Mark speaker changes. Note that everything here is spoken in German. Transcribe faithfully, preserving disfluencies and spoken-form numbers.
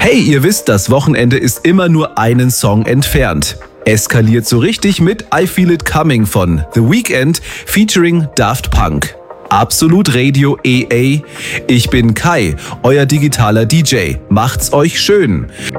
Speaker 1: Hey, ihr wisst, das Wochenende ist immer nur einen Song entfernt. Eskaliert so richtig mit I Feel It Coming von The Weeknd featuring Daft Punk. Absolut Radio E A. Ich bin Kai, euer digitaler D J. Macht's euch schön.